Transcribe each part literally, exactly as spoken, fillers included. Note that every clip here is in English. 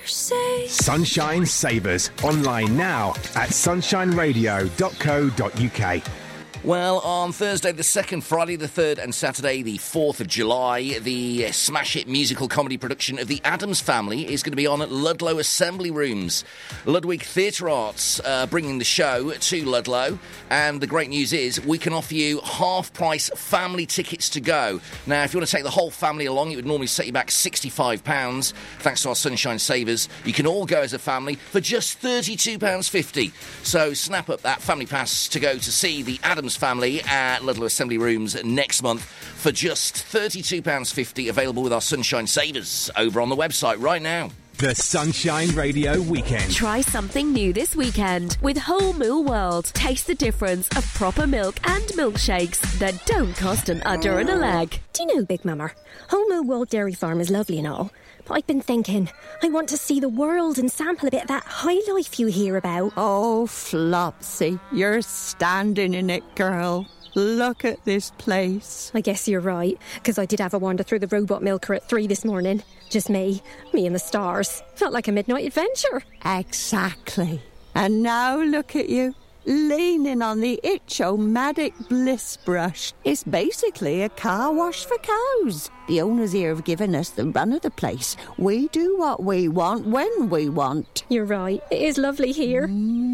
say. Sunshine Savers. Online now at sunshine radio dot co dot uk. Well, on Thursday the second, Friday the third and Saturday the fourth of July, the smash hit musical comedy production of The Addams Family is going to be on at Ludlow Assembly Rooms. Ludwig Theatre Arts uh, bringing the show to Ludlow, and the great news is we can offer you half-price family tickets to go. Now, if you want to take the whole family along, it would normally set you back sixty-five pounds. Thanks to our Sunshine Savers, you can all go as a family for just thirty-two pounds fifty. So snap up that family pass to go to see The Addams Family at Ludlow Assembly Rooms next month for just thirty-two pounds fifty, available with our Sunshine Savers over on the website right now. The Sunshine Radio Weekend. Try something new this weekend with Whole Moo World. Taste the difference of proper milk and milkshakes that don't cost an udder and a leg. Do you know, Big Mama, Whole Moo World Dairy Farm is lovely and all, but I've been thinking, I want to see the world and sample a bit of that high life you hear about. Oh, Flopsy, you're standing in it, girl. Look at this place. I guess you're right, because I did have a wander through the robot milker at three this morning. Just me, me and the stars. Felt like a midnight adventure. Exactly. And now look at you, leaning on the Itch-O-Matic Bliss brush. It's basically a car wash for cows. The owners here have given us the run of the place. We do what we want when we want. You're right. It is lovely here.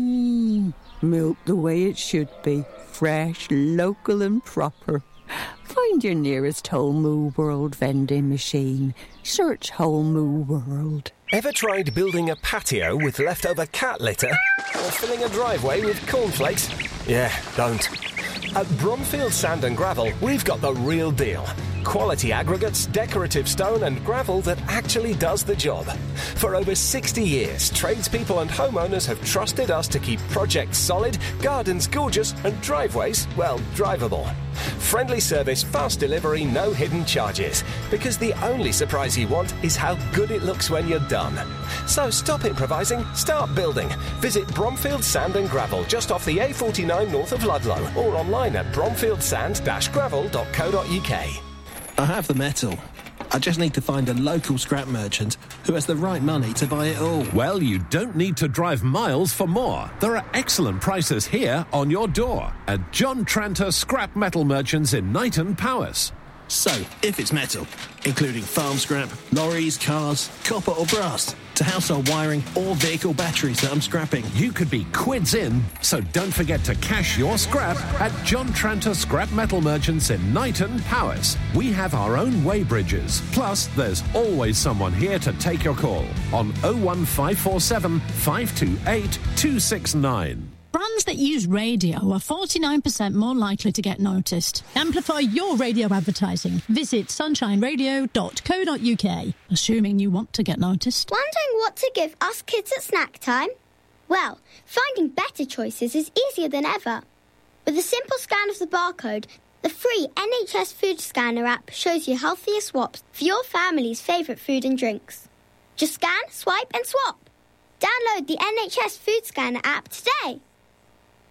Mm, milk the way it should be. Fresh, local and proper. Find your nearest Whole Moo World vending machine. Search Whole Moo World. Ever tried building a patio with leftover cat litter? Or filling a driveway with cornflakes? Yeah, don't. At Bromfield Sand and Gravel, we've got the real deal. Quality aggregates, decorative stone and gravel that actually does the job. For over sixty years, tradespeople and homeowners have trusted us to keep projects solid, gardens gorgeous and driveways, well, drivable. Friendly service, fast delivery, no hidden charges. Because the only surprise you want is how good it looks when you're done. So stop improvising, start building. Visit Bromfield Sand and Gravel just off the A forty-nine north of Ludlow or online at bromfield sand dash gravel dot co dot uk. I have the metal. I just need to find a local scrap merchant who has the right money to buy it all. Well, you don't need to drive miles for more. There are excellent prices here on your door at John Tranter Scrap Metal Merchants in Knighton, Powys. So, if it's metal, including farm scrap, lorries, cars, copper or brass, to household wiring or vehicle batteries that I'm scrapping, you could be quids in, so don't forget to cash your scrap at John Tranter Scrap Metal Merchants in Knighton, Powys. We have our own weighbridges, plus there's always someone here to take your call on oh one five four seven, five two eight, two six nine. Brands that use radio are forty-nine percent more likely to get noticed. Amplify your radio advertising. Visit sunshine radio dot co dot uk, assuming you want to get noticed. Wondering what to give us kids at snack time? Well, finding better choices is easier than ever. With a simple scan of the barcode, the free N H S Food Scanner app shows you healthier swaps for your family's favourite food and drinks. Just scan, swipe and swap. Download the N H S Food Scanner app today.